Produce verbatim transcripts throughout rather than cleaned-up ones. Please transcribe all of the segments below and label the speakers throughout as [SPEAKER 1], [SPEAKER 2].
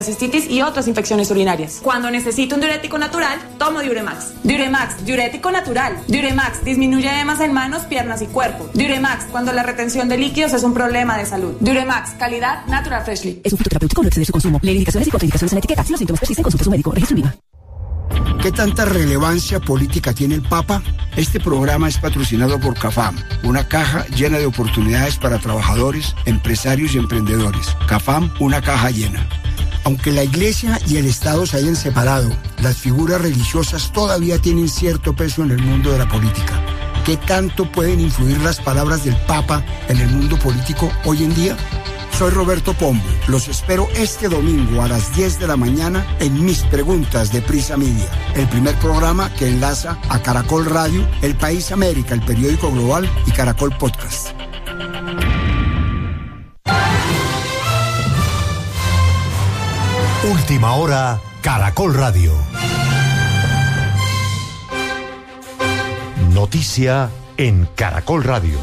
[SPEAKER 1] cistitis y otras infecciones urinarias. Cuando necesito un diurético natural, tomo Diuremax. Diuremax, diurético natural. Diuremax disminuye edemas en manos, piernas y cuerpo. Diuremax, cuando la retención de líquidos es un problema de salud. Diuremax, calidad Natural Freshly.
[SPEAKER 2] Es un fitoterapéutico, no excede su consumo. Lee indicaciones y contraindicaciones en la etiqueta. Si los síntomas persisten, consulte a su médico. Registro IVA.
[SPEAKER 3] ¿Qué tanta relevancia política tiene el Papa? Este programa es patrocinado por CAFAM, una caja llena de oportunidades para trabajadores, empresarios y emprendedores. CAFAM, una caja llena. Aunque la Iglesia y el Estado se hayan separado, las figuras religiosas todavía tienen cierto peso en el mundo de la política. ¿Qué tanto pueden influir las palabras del Papa en el mundo político hoy en día? Soy Roberto Pombo. Los espero este domingo a las diez de la mañana en Mis Preguntas de Prisa Media, el primer programa que enlaza a Caracol Radio, El País América, el periódico global y Caracol Podcast.
[SPEAKER 4] Última hora, Caracol Radio. Noticia en Caracol Radio.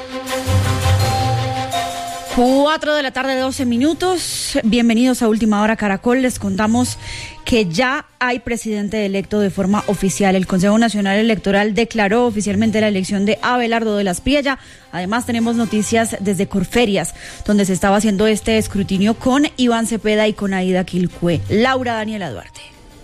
[SPEAKER 5] Cuatro de la tarde, doce minutos. Bienvenidos a Última Hora Caracol. Les contamos que ya hay presidente electo de forma oficial. El Consejo Nacional Electoral declaró oficialmente la elección de Abelardo de las Priella. Además, tenemos noticias desde Corferias, donde se estaba haciendo este escrutinio con Iván Cepeda y con Aida Quilpué. Laura Daniela Duarte.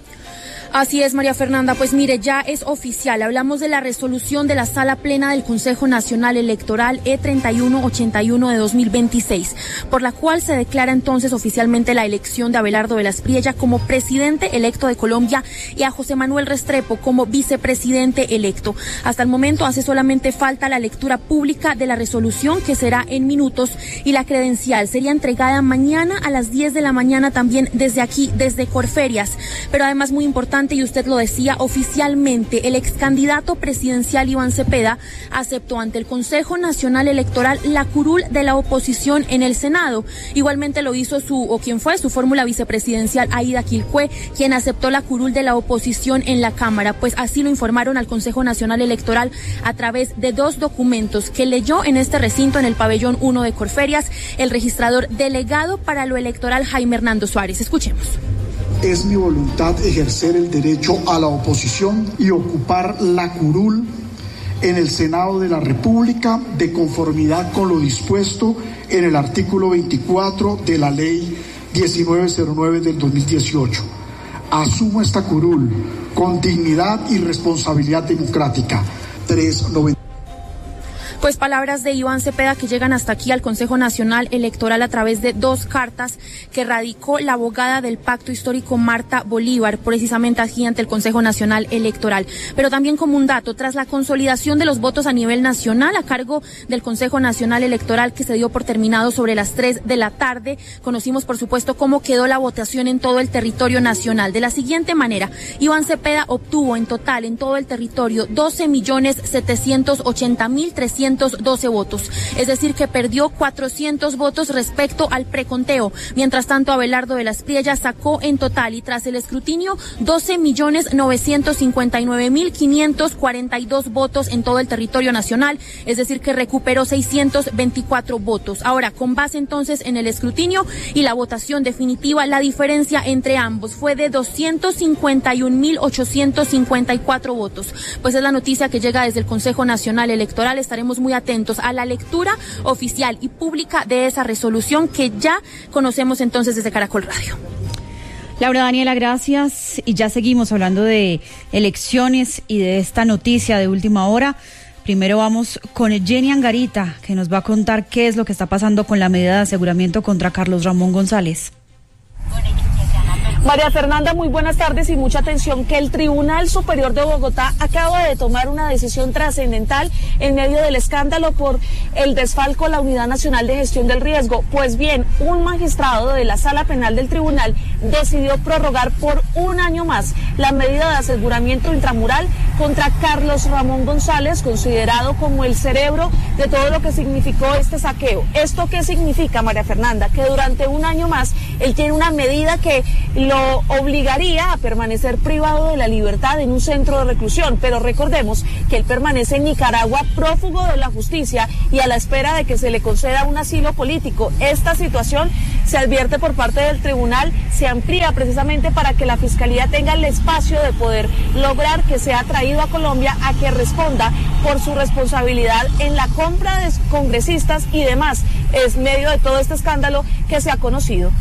[SPEAKER 6] Así es, María Fernanda. Pues mire, ya es oficial. Hablamos de la resolución de la Sala Plena del Consejo Nacional Electoral E treinta y uno ochenta y uno de dos mil veintiséis, por la cual se declara entonces oficialmente la elección de Abelardo de las Priella como presidente electo de Colombia y a José Manuel Restrepo como vicepresidente electo. Hasta el momento hace solamente falta la lectura pública de la resolución, que será en minutos, y la credencial sería entregada mañana a las diez de la mañana también desde aquí, desde Corferias. Pero además, muy importante, y usted lo decía, oficialmente el ex candidato presidencial Iván Cepeda aceptó ante el Consejo Nacional Electoral la curul de la oposición en el Senado. Igualmente lo hizo su, o quien fue su fórmula vicepresidencial, Aida Quilpué, quien aceptó la curul de la oposición en la Cámara. Pues así lo informaron al Consejo Nacional Electoral a través de dos documentos que leyó en este recinto, en el pabellón uno de Corferias, el registrador delegado para lo electoral Jaime Hernando Suárez. Escuchemos.
[SPEAKER 7] Es mi voluntad ejercer el derecho a la oposición y ocupar la curul en el Senado de la República de conformidad con lo dispuesto en el artículo veinticuatro de la Ley diecinueve cero nueve del dos mil dieciocho. Asumo esta curul con dignidad y responsabilidad democrática. tres noventa.
[SPEAKER 6] Pues palabras de Iván Cepeda que llegan hasta aquí al Consejo Nacional Electoral a través de dos cartas que radicó la abogada del Pacto Histórico Marta Bolívar, precisamente aquí ante el Consejo Nacional Electoral. Pero también como un dato, tras la consolidación de los votos a nivel nacional a cargo del Consejo Nacional Electoral, que se dio por terminado sobre las tres de la tarde, conocimos por supuesto cómo quedó la votación en todo el territorio nacional. De la siguiente manera, Iván Cepeda obtuvo en total en todo el territorio doce millones setecientos ochenta mil trescientos doce votos, es decir que perdió cuatrocientos votos respecto al preconteo. Mientras tanto, Abelardo de las Priella sacó en total y tras el escrutinio doce millones novecientos cincuenta y nueve mil quinientos cuarenta y dos votos en todo el territorio nacional, es decir que recuperó seiscientos veinticuatro votos. Ahora, con base entonces en el escrutinio y la votación definitiva, la diferencia entre ambos fue de doscientos cincuenta y un mil ochocientos cincuenta y cuatro votos. Pues es la noticia que llega desde el Consejo Nacional Electoral. Estaremos muy atentos a la lectura oficial y pública de esa resolución que ya conocemos entonces desde Caracol Radio.
[SPEAKER 5] Laura Daniela, gracias. Y ya seguimos hablando de elecciones y de esta noticia de última hora. Primero vamos con Jenny Angarita, que nos va a contar qué es lo que está pasando con la medida de aseguramiento contra Carlos Ramón González.
[SPEAKER 8] María Fernanda, muy buenas tardes y mucha atención, que el Tribunal Superior de Bogotá acaba de tomar una decisión trascendental en medio del escándalo por el desfalco a la Unidad Nacional de Gestión del Riesgo. Pues bien, un magistrado de la Sala Penal del Tribunal decidió prorrogar por un año más la medida de aseguramiento intramural contra Carlos Ramón González, considerado como el cerebro de todo lo que significó este saqueo. ¿Esto qué significa, María Fernanda? Que durante un año más él tiene una medida que lo obligaría a permanecer privado de la libertad en un centro de reclusión. Pero recordemos que él permanece en Nicaragua prófugo de la justicia y a la espera de que se le conceda un asilo político. Esta situación, se advierte por parte del tribunal, se amplía precisamente para que la Fiscalía tenga el espacio de poder lograr que sea traído a Colombia a que responda por su responsabilidad en la compra de congresistas y demás. Es medio de todo este escándalo que se ha conocido.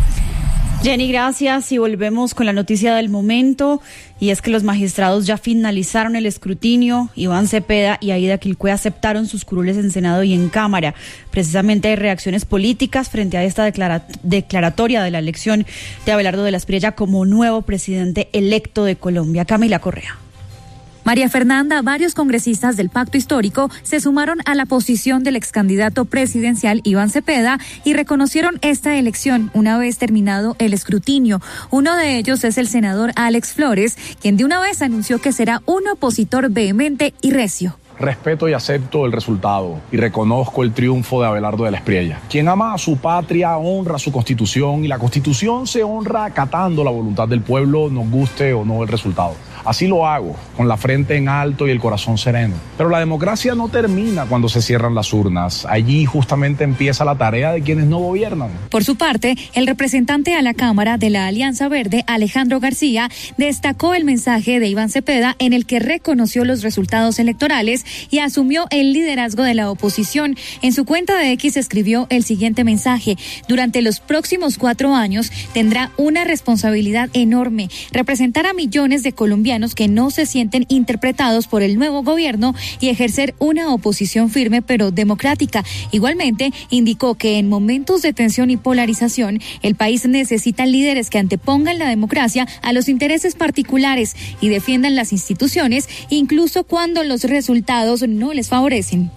[SPEAKER 5] Jenny, gracias, y volvemos con la noticia del momento, y es que los magistrados ya finalizaron el escrutinio. Iván Cepeda y Aida Quilcue aceptaron sus curules en Senado y en Cámara. Precisamente hay reacciones políticas frente a esta declara- declaratoria de la elección de Abelardo de la Espriella como nuevo presidente electo de Colombia. Camila Correa.
[SPEAKER 9] María Fernanda, varios congresistas del Pacto Histórico se sumaron a la posición del excandidato presidencial Iván Cepeda y reconocieron esta elección una vez terminado el escrutinio. Uno de ellos es el senador Alex Flores, quien de una vez anunció que será un opositor vehemente y recio.
[SPEAKER 10] Respeto y acepto el resultado y reconozco el triunfo de Abelardo de la Espriella. Quien ama a su patria honra su Constitución y la Constitución se honra acatando la voluntad del pueblo, nos guste o no el resultado. Así lo hago, con la frente en alto y el corazón sereno. Pero la democracia no termina cuando se cierran las urnas. Allí justamente empieza la tarea de quienes no gobiernan.
[SPEAKER 9] Por su parte, el representante a la Cámara de la Alianza Verde, Alejandro García, destacó el mensaje de Iván Cepeda en el que reconoció los resultados electorales y asumió el liderazgo de la oposición. En su cuenta de X escribió el siguiente mensaje: durante los próximos cuatro años tendrá una responsabilidad enorme, representar a millones de colombianos que no se sienten interpretados por el nuevo gobierno y ejercer una oposición firme pero democrática. Igualmente, indicó que en momentos de tensión y polarización, el país necesita líderes que antepongan la democracia a los intereses particulares y defiendan las instituciones, incluso cuando los resultados no les favorecen.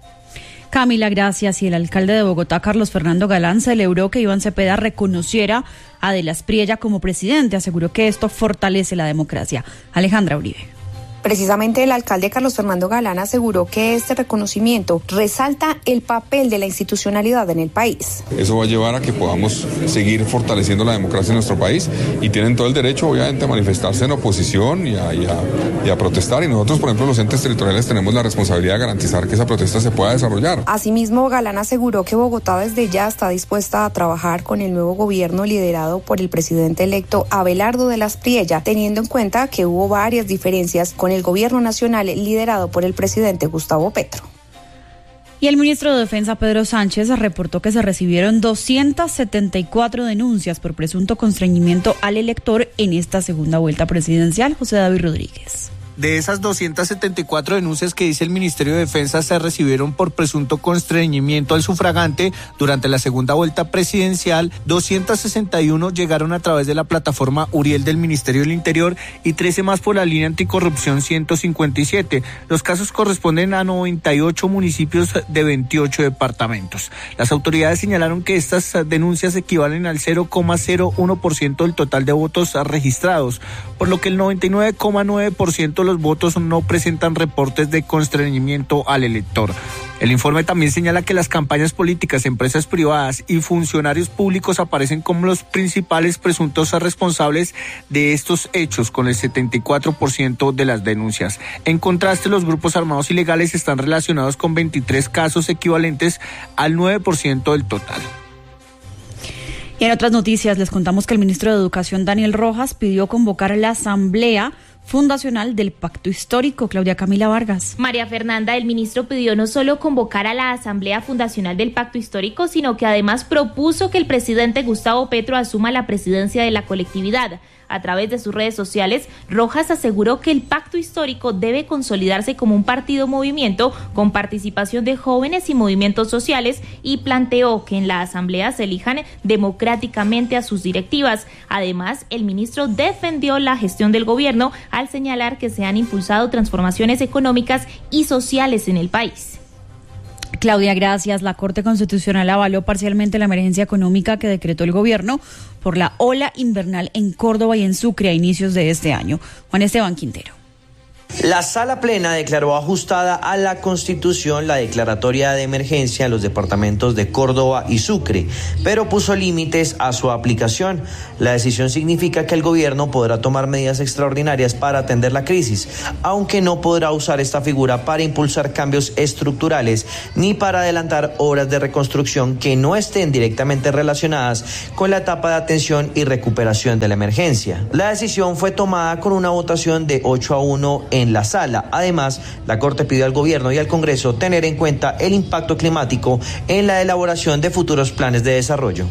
[SPEAKER 5] Camila, gracias. Y el alcalde de Bogotá, Carlos Fernando Galán, celebró que Iván Cepeda reconociera a De la Espriella como presidente. Aseguró que esto fortalece la democracia. Alejandra Uribe.
[SPEAKER 11] Precisamente el alcalde Carlos Fernando Galán aseguró que este reconocimiento resalta el papel de la institucionalidad en el país.
[SPEAKER 12] Eso va a llevar a que podamos seguir fortaleciendo la democracia en nuestro país y tienen todo el derecho, obviamente, a manifestarse en oposición y a, y a, y a protestar. Y nosotros, por ejemplo, los entes territoriales tenemos la responsabilidad de garantizar que esa protesta se pueda desarrollar.
[SPEAKER 11] Asimismo, Galán aseguró que Bogotá desde ya está dispuesta a trabajar con el nuevo gobierno liderado por el presidente electo Abelardo de la Espriella, teniendo en cuenta que hubo varias diferencias con el gobierno nacional liderado por el presidente Gustavo Petro.
[SPEAKER 5] Y el ministro de Defensa, Pedro Sánchez, reportó que se recibieron doscientas setenta y cuatro denuncias por presunto constreñimiento al elector en esta segunda vuelta presidencial. José David Rodríguez.
[SPEAKER 13] De esas doscientas setenta y cuatro denuncias que dice el Ministerio de Defensa se recibieron por presunto constreñimiento al sufragante durante la segunda vuelta presidencial, doscientas sesenta y uno llegaron a través de la plataforma Uriel del Ministerio del Interior y trece más por la línea anticorrupción ciento cincuenta y siete. Los casos corresponden a noventa y ocho municipios de veintiocho departamentos. Las autoridades señalaron que estas denuncias equivalen al cero coma cero uno por ciento del total de votos registrados, por lo que el noventa y nueve coma nueve por ciento de los votos no presentan reportes de constreñimiento al elector. El informe también señala que las campañas políticas, empresas privadas y funcionarios públicos aparecen como los principales presuntos responsables de estos hechos, con el setenta y cuatro por ciento de las denuncias. En contraste, los grupos armados ilegales están relacionados con veintitrés casos equivalentes al nueve por ciento del total.
[SPEAKER 5] Y en otras noticias les contamos que el ministro de Educación, Daniel Rojas, pidió convocar a la asamblea fundacional del Pacto Histórico. Claudia Camila Vargas.
[SPEAKER 14] María Fernanda, el ministro pidió no solo convocar a la Asamblea Fundacional del Pacto Histórico, sino que además propuso que el presidente Gustavo Petro asuma la presidencia de la colectividad. A través de sus redes sociales, Rojas aseguró que el Pacto Histórico debe consolidarse como un partido movimiento con participación de jóvenes y movimientos sociales y planteó que en la asamblea se elijan democráticamente a sus directivas. Además, el ministro defendió la gestión del gobierno al señalar que se han impulsado transformaciones económicas y sociales en el país.
[SPEAKER 5] Claudia, gracias. La Corte Constitucional avaló parcialmente la emergencia económica que decretó el gobierno por la ola invernal en Córdoba y en Sucre a inicios de este año. Juan Esteban Quintero.
[SPEAKER 15] La Sala Plena declaró ajustada a la Constitución la declaratoria de emergencia en los departamentos de Córdoba y Sucre, pero puso límites a su aplicación. La decisión significa que el gobierno podrá tomar medidas extraordinarias para atender la crisis, aunque no podrá usar esta figura para impulsar cambios estructurales ni para adelantar obras de reconstrucción que no estén directamente relacionadas con la etapa de atención y recuperación de la emergencia. La decisión fue tomada con una votación de ocho a uno en en la sala. Además, la Corte pidió al gobierno y al Congreso tener en cuenta el impacto climático en la elaboración de futuros planes de desarrollo.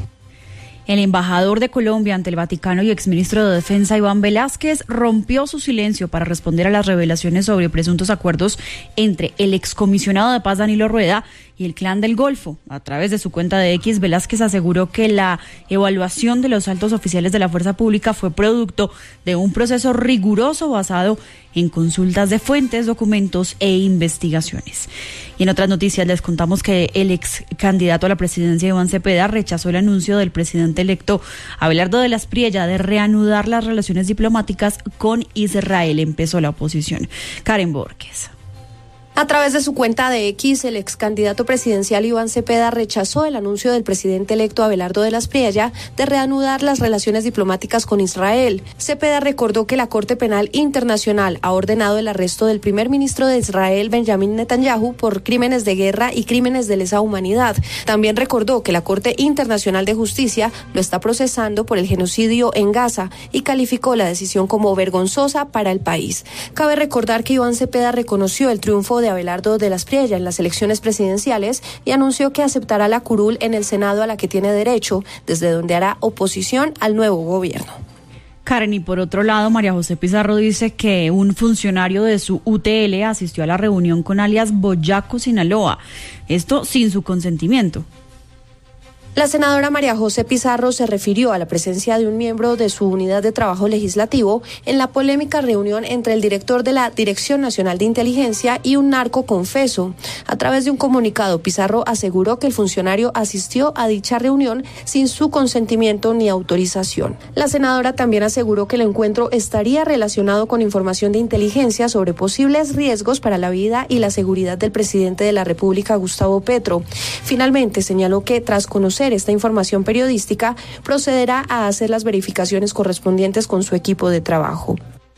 [SPEAKER 5] El embajador de Colombia ante el Vaticano y exministro de Defensa, Iván Velásquez, rompió su silencio para responder a las revelaciones sobre presuntos acuerdos entre el excomisionado de paz Danilo Rueda y el Clan del Golfo. A través de su cuenta de X, Velásquez aseguró que la evaluación de los altos oficiales de la fuerza pública fue producto de un proceso riguroso basado en consultas de fuentes, documentos e investigaciones. Y en otras noticias les contamos que el ex candidato a la presidencia, Iván Cepeda, rechazó el anuncio del presidente electo Abelardo de las Priella de reanudar las relaciones diplomáticas con Israel. Empezó la oposición. Karen Borges.
[SPEAKER 11] A través de su cuenta de X, el ex candidato presidencial Iván Cepeda rechazó el anuncio del presidente electo Abelardo de las Priella de reanudar las relaciones diplomáticas con Israel. Cepeda recordó que la Corte Penal Internacional ha ordenado el arresto del primer ministro de Israel, Benjamin Netanyahu, por crímenes de guerra y crímenes de lesa humanidad. También recordó que la Corte Internacional de Justicia lo está procesando por el genocidio en Gaza y calificó la decisión como vergonzosa para el país. Cabe recordar que Iván Cepeda reconoció el triunfo de Abelardo de las Priella en las elecciones presidenciales y anunció que aceptará la curul en el Senado a la que tiene derecho, desde donde hará oposición al nuevo gobierno.
[SPEAKER 5] Karen, y por otro lado, María José Pizarro dice que un funcionario de su U T L asistió a la reunión con alias Boyaco Sinaloa, esto sin su consentimiento.
[SPEAKER 11] La senadora María José Pizarro se refirió a la presencia de un miembro de su unidad de trabajo legislativo en la polémica reunión entre el director de la Dirección Nacional de Inteligencia y un narco confeso. A través de un comunicado, Pizarro aseguró que el funcionario asistió a dicha reunión sin su consentimiento ni autorización. La senadora también aseguró que el encuentro estaría relacionado con información de inteligencia sobre posibles riesgos para la vida y la seguridad del presidente de la República, Gustavo Petro. Finalmente, señaló que tras conocer esta información periodística, procederá a hacer las verificaciones correspondientes con su equipo de trabajo.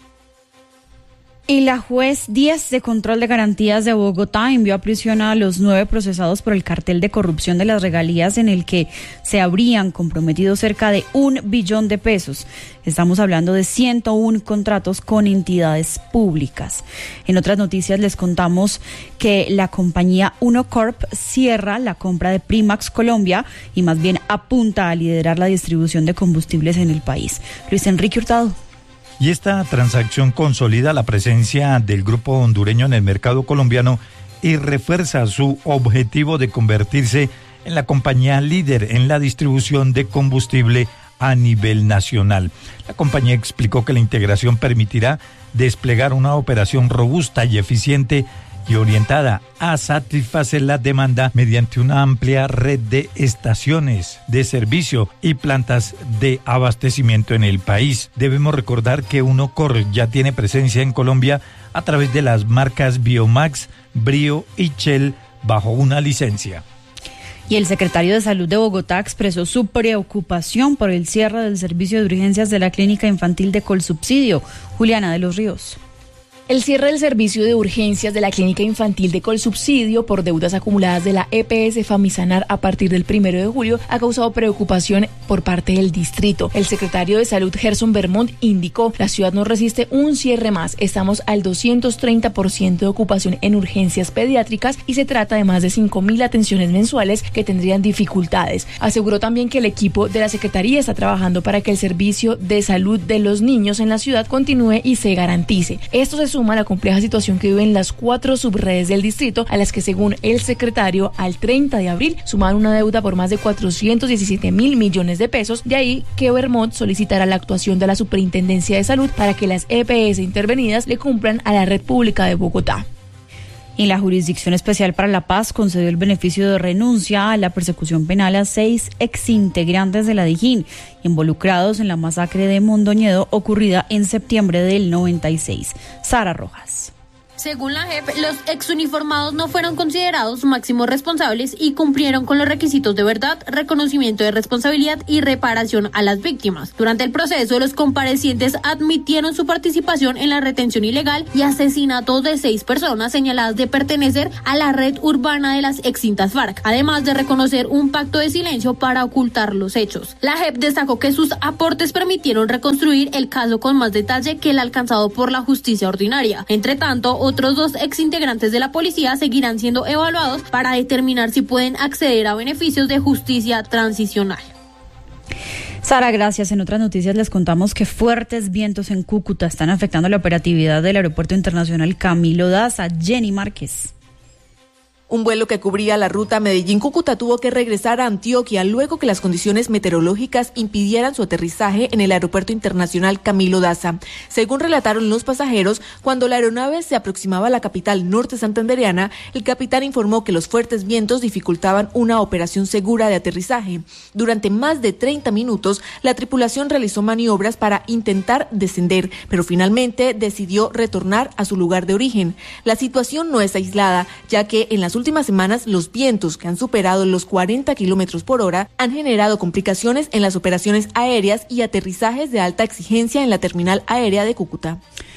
[SPEAKER 5] Y la juez diez de Control de Garantías de Bogotá envió a prisión a los nueve procesados por el cartel de corrupción de las regalías en el que se habrían comprometido cerca de un billón de pesos. Estamos hablando de ciento uno contratos con entidades públicas. En otras noticias les contamos que la compañía Unocorp cierra la compra de Primax Colombia y más bien apunta a liderar la distribución de combustibles en el país. Luis Enrique Hurtado.
[SPEAKER 16] Y esta transacción consolida la presencia del grupo hondureño en el mercado colombiano y refuerza su objetivo de convertirse en la compañía líder en la distribución de combustible a nivel nacional. La compañía explicó que la integración permitirá desplegar una operación robusta y eficiente y orientada a satisfacer la demanda mediante una amplia red de estaciones de servicio y plantas de abastecimiento en el país. Debemos recordar que Unocorp ya tiene presencia en Colombia a través de las marcas Biomax, Brio y Shell bajo una licencia.
[SPEAKER 5] Y el secretario de Salud de Bogotá expresó su preocupación por el cierre del servicio de urgencias de la Clínica Infantil de Colsubsidio. Juliana de los Ríos.
[SPEAKER 17] El cierre del servicio de urgencias de la Clínica Infantil de Colsubsidio por deudas acumuladas de la E P S Famisanar a partir del primero de julio ha causado preocupación por parte del distrito. El secretario de Salud, Gerson Vermont, indicó: la ciudad no resiste un cierre más. Estamos al doscientos treinta por ciento de ocupación en urgencias pediátricas y se trata de más de cinco mil atenciones mensuales que tendrían dificultades. Aseguró también que el equipo de la Secretaría está trabajando para que el servicio de salud de los niños en la ciudad continúe y se garantice. Esto se suma a la compleja situación que viven las cuatro subredes del distrito, a las que, según el secretario, al treinta de abril suman una deuda por más de cuatrocientos diecisiete mil millones de pesos. De ahí que Vermont solicitará la actuación de la Superintendencia de Salud para que las E P S intervenidas le cumplan a la red pública de Bogotá.
[SPEAKER 5] Y la Jurisdicción Especial para la Paz concedió el beneficio de renuncia a la persecución penal a seis exintegrantes de la Dijín, involucrados en la masacre de Mondoñedo ocurrida en septiembre del noventa y seis. Sara Rojas.
[SPEAKER 18] Según la J E P, los exuniformados no fueron considerados máximos responsables y cumplieron con los requisitos de verdad, reconocimiento de responsabilidad y reparación a las víctimas. Durante el proceso, los comparecientes admitieron su participación en la retención ilegal y asesinatos de seis personas señaladas de pertenecer a la red urbana de las extintas FARC, además de reconocer un pacto de silencio para ocultar los hechos. La J E P destacó que sus aportes permitieron reconstruir el caso con más detalle que el alcanzado por la justicia ordinaria. Entre tanto, otros dos exintegrantes de la policía seguirán siendo evaluados para determinar si pueden acceder a beneficios de justicia transicional.
[SPEAKER 5] Sara, gracias. En otras noticias les contamos que fuertes vientos en Cúcuta están afectando la operatividad del Aeropuerto Internacional Camilo Daza. Jenny Márquez.
[SPEAKER 19] Un vuelo que cubría la ruta Medellín-Cúcuta tuvo que regresar a Antioquia luego que las condiciones meteorológicas impidieran su aterrizaje en el Aeropuerto Internacional Camilo Daza. Según relataron los pasajeros, cuando la aeronave se aproximaba a la capital norte santandereana, el capitán informó que los fuertes vientos dificultaban una operación segura de aterrizaje. Durante más de treinta minutos, la tripulación realizó maniobras para intentar descender, pero finalmente decidió retornar a su lugar de origen. La situación no es aislada, ya que en las últimas semanas los vientos, que han superado los cuarenta kilómetros por hora, han generado complicaciones en las operaciones aéreas y aterrizajes de alta exigencia en la terminal aérea de Cúcuta.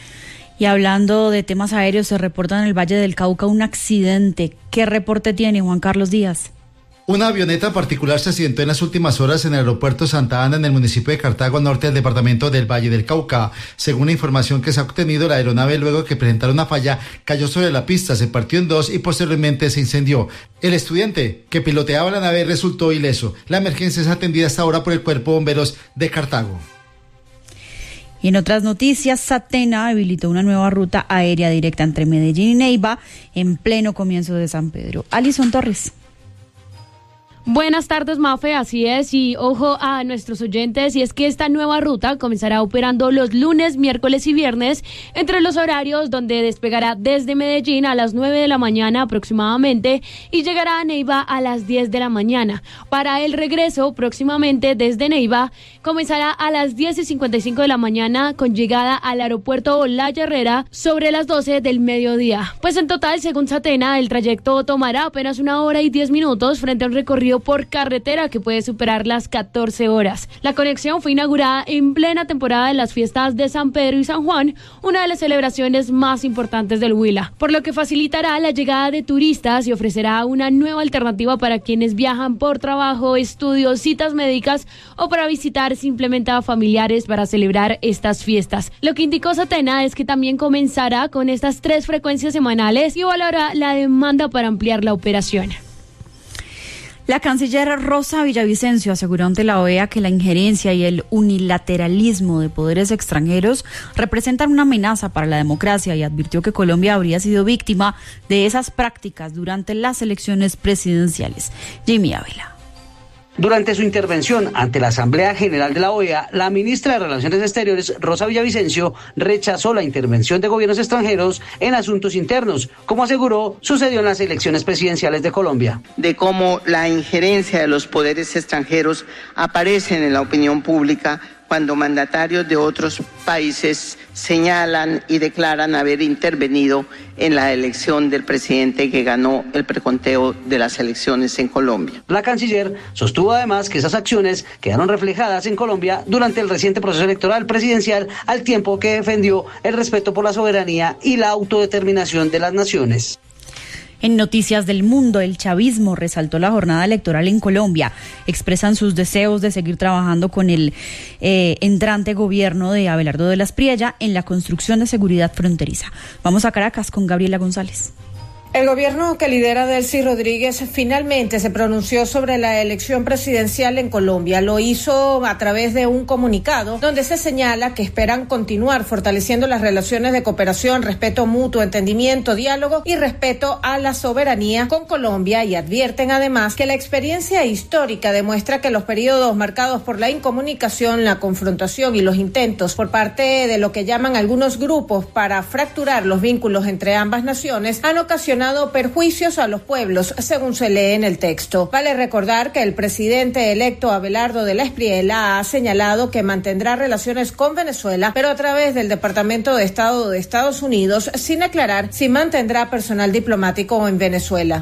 [SPEAKER 5] Y hablando de temas aéreos, se reporta en el Valle del Cauca un accidente. ¿Qué reporte tiene Juan Carlos Díaz?
[SPEAKER 20] Una avioneta particular se accidentó en las últimas horas en el aeropuerto Santa Ana, en el municipio de Cartago, norte del departamento del Valle del Cauca. Según la información que se ha obtenido, la aeronave, luego que presentara una falla, cayó sobre la pista, se partió en dos y posteriormente se incendió. El estudiante que piloteaba la nave resultó ileso. La emergencia es atendida hasta ahora por el Cuerpo de Bomberos de Cartago.
[SPEAKER 5] Y en otras noticias, Satena habilitó una nueva ruta aérea directa entre Medellín y Neiva en pleno comienzo de San Pedro. Alison Torres.
[SPEAKER 21] Buenas tardes, Mafe, así es, y ojo a nuestros oyentes, y es que esta nueva ruta comenzará operando los lunes, miércoles y viernes entre los horarios donde despegará desde Medellín a las nueve de la mañana aproximadamente y llegará a Neiva a las diez de la mañana. Para el regreso, próximamente desde Neiva, comenzará a las diez y cincuenta y cinco de la mañana con llegada al aeropuerto La Herrera sobre las doce del mediodía. Pues en total, según Satena, el trayecto tomará apenas una hora y diez minutos frente a un recorrido por carretera que puede superar las catorce horas. La conexión fue inaugurada en plena temporada de las fiestas de San Pedro y San Juan, una de las celebraciones más importantes del Huila, por lo que facilitará la llegada de turistas y ofrecerá una nueva alternativa para quienes viajan por trabajo, estudios, citas médicas o para visitar simplemente a familiares para celebrar estas fiestas. Lo que indicó Satena es que también comenzará con estas tres frecuencias semanales y evaluará la demanda para ampliar la operación.
[SPEAKER 5] La canciller Rosa Villavicencio aseguró ante la O E A que la injerencia y el unilateralismo de poderes extranjeros representan una amenaza para la democracia y advirtió que Colombia habría sido víctima de esas prácticas durante las elecciones presidenciales. Jimmy Ávila.
[SPEAKER 22] Durante su intervención ante la Asamblea General de la O E A, la ministra de Relaciones Exteriores, Rosa Villavicencio, rechazó la intervención de gobiernos extranjeros en asuntos internos, como aseguró sucedió en las elecciones presidenciales de Colombia.
[SPEAKER 23] De cómo la injerencia de los poderes extranjeros aparecen en la opinión pública cuando mandatarios de otros países señalan y declaran haber intervenido en la elección del presidente que ganó el preconteo de las elecciones en Colombia.
[SPEAKER 22] La canciller sostuvo además que esas acciones quedaron reflejadas en Colombia durante el reciente proceso electoral presidencial, al tiempo que defendió el respeto por la soberanía y la autodeterminación de las naciones.
[SPEAKER 5] En Noticias del Mundo, el chavismo resaltó la jornada electoral en Colombia. Expresan sus deseos de seguir trabajando con el eh, entrante gobierno de Abelardo de la Espriella en la construcción de seguridad fronteriza. Vamos a Caracas con Gabriela González.
[SPEAKER 24] El gobierno que lidera Delcy Rodríguez finalmente se pronunció sobre la elección presidencial en Colombia. Lo hizo a través de un comunicado donde se señala que esperan continuar fortaleciendo las relaciones de cooperación, respeto mutuo, entendimiento, diálogo y respeto a la soberanía con Colombia, y advierten además que la experiencia histórica demuestra que los periodos marcados por la incomunicación, la confrontación y los intentos por parte de lo que llaman algunos grupos para fracturar los vínculos entre ambas naciones han ocasionado ocasionado perjuicios a los pueblos, según se lee en el texto. Vale recordar que el presidente electo Abelardo de la Espriella ha señalado que mantendrá relaciones con Venezuela, pero a través del Departamento de Estado de Estados Unidos, sin aclarar si mantendrá personal diplomático en Venezuela.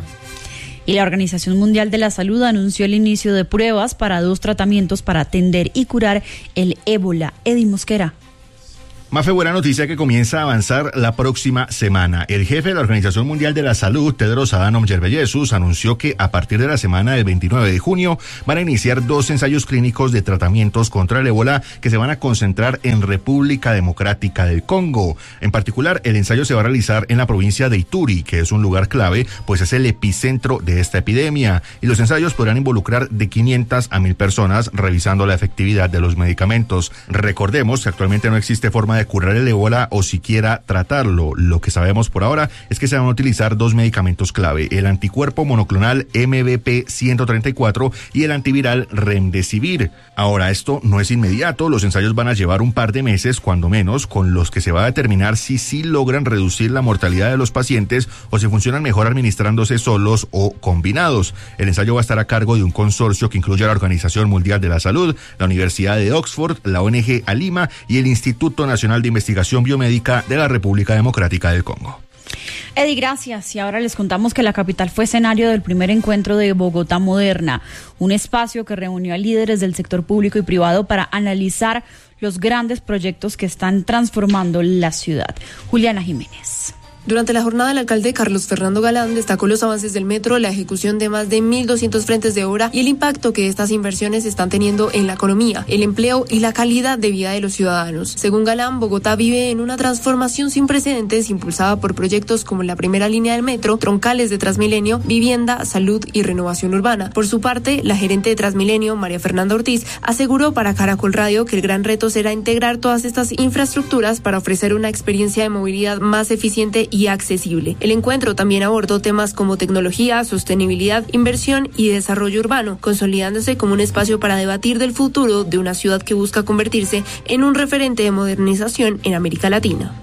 [SPEAKER 5] Y la Organización Mundial de la Salud anunció el inicio de pruebas para dos tratamientos para atender y curar el ébola. Eddie Mosquera.
[SPEAKER 1] Mafe, buena noticia que comienza a avanzar la próxima semana. El jefe de la Organización Mundial de la Salud, Tedros Adhanom Ghebreyesus, anunció que a partir de la semana del veintinueve de junio van a iniciar dos ensayos clínicos de tratamientos contra el ébola que se van a concentrar en República Democrática del Congo. En particular, el ensayo se va a realizar en la provincia de Ituri, que es un lugar clave, pues es el epicentro de esta epidemia. Y los ensayos podrán involucrar de quinientas a mil personas, revisando la efectividad de los medicamentos. Recordemos que actualmente no existe forma de curar el ébola o siquiera tratarlo. Lo que sabemos por ahora es que se van a utilizar dos medicamentos clave, el anticuerpo monoclonal M V P ciento treinta y cuatro y el antiviral Remdesivir. Ahora, esto no es inmediato, los ensayos van a llevar un par de meses, cuando menos, con los que se va a determinar si sí logran reducir la mortalidad de los pacientes o si funcionan mejor administrándose solos o combinados. El ensayo va a estar a cargo de un consorcio que incluye a la Organización Mundial de la Salud, la Universidad de Oxford, la O N G Alima y el Instituto Nacional de Investigación Biomédica de la República Democrática del Congo.
[SPEAKER 5] Eddie, gracias. Y ahora les contamos que la capital fue escenario del primer encuentro de Bogotá Moderna, un espacio que reunió a líderes del sector público y privado para analizar los grandes proyectos que están transformando la ciudad. Juliana Jiménez.
[SPEAKER 2] Durante la jornada, el alcalde Carlos Fernando Galán destacó los avances del metro, la ejecución de más de mil doscientos frentes de obra y el impacto que estas inversiones están teniendo en la economía, el empleo y la calidad de vida de los ciudadanos. Según Galán, Bogotá vive en una transformación sin precedentes impulsada por proyectos como la primera línea del metro, troncales de Transmilenio, vivienda, salud y renovación urbana. Por su parte, la gerente de Transmilenio, María Fernanda Ortiz, aseguró para Caracol Radio que el gran reto será integrar todas estas infraestructuras para ofrecer una experiencia de movilidad más eficiente y accesible. El encuentro también abordó temas como tecnología, sostenibilidad, inversión y desarrollo urbano, consolidándose como un espacio para debatir del futuro de una ciudad que busca convertirse en un referente de modernización en América Latina.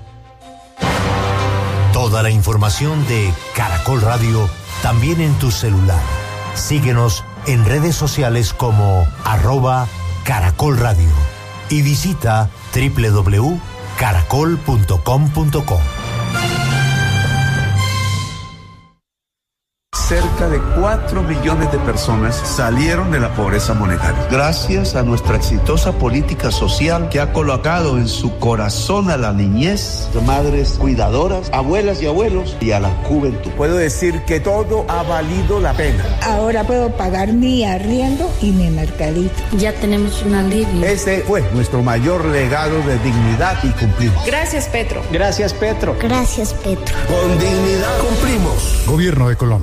[SPEAKER 3] Toda la información de Caracol Radio también en tu celular. Síguenos en redes sociales como arroba Caracol Radio y visita doble u doble u doble u punto caracol punto com punto co.
[SPEAKER 4] Cerca de cuatro millones de personas salieron de la pobreza monetaria. Gracias a nuestra exitosa política social que ha colocado en su corazón a la niñez, madres cuidadoras, abuelas y abuelos y a la juventud. Puedo decir que todo ha valido la pena.
[SPEAKER 25] Ahora puedo pagar mi arriendo y mi mercadito.
[SPEAKER 26] Ya tenemos un alivio.
[SPEAKER 4] Ese fue nuestro mayor legado de dignidad y cumplimos.
[SPEAKER 25] Gracias, Petro.
[SPEAKER 4] Gracias, Petro.
[SPEAKER 25] Gracias, Petro.
[SPEAKER 4] Con dignidad cumplimos.
[SPEAKER 27] Gobierno de Colombia.